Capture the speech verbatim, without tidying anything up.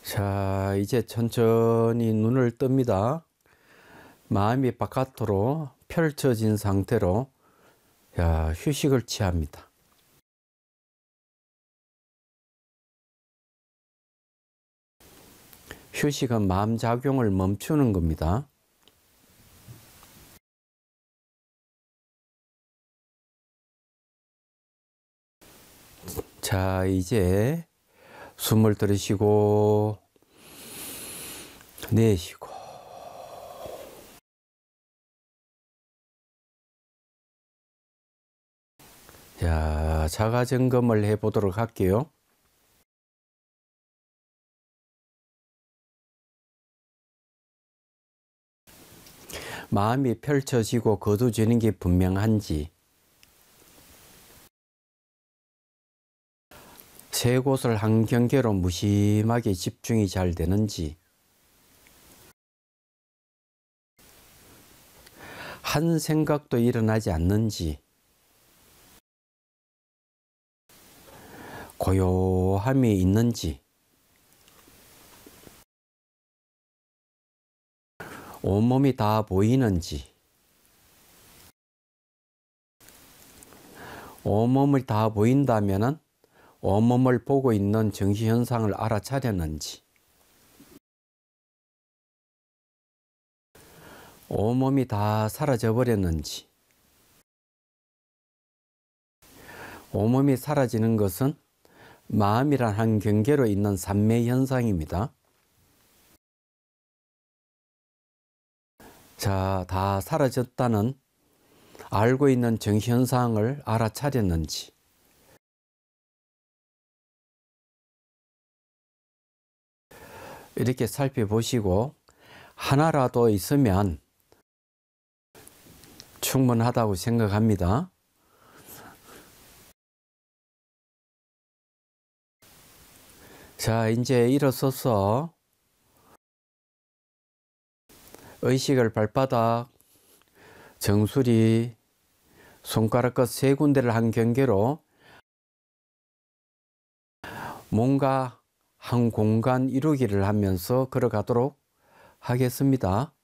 자, 이제 천천히 눈을 뜹니다. 마음이 바깥으로 펼쳐진 상태로 야, 휴식을 취합니다. 휴식은 마음 작용을 멈추는 겁니다. 자, 이제 숨을 들이쉬고 내쉬고 자, 자가 점검을 해 보도록 할게요. 마음이 펼쳐지고 거두지는 게 분명한지, 세 곳을 한 경계로 무심하게 집중이 잘 되는지, 한 생각도 일어나지 않는지, 고요함이 있는지, 온몸이 다 보이는지, 온몸을 다 보인다면은 온몸을 보고 있는 정신현상을 알아차렸는지, 온몸이 다 사라져 버렸는지, 온몸이 사라지는 것은 마음이란 한 경계로 있는 삼매 현상입니다. 자, 다 사라졌다는 알고 있는 정신현상을 알아차렸는지, 이렇게 살펴보시고 하나라도 있으면 충분하다고 생각합니다. 자, 이제 일어서서 의식을 발바닥, 정수리, 손가락 끝 세 군데를 한 경계로 뭔가 한 공간 이루기를 하면서 걸어가도록 하겠습니다.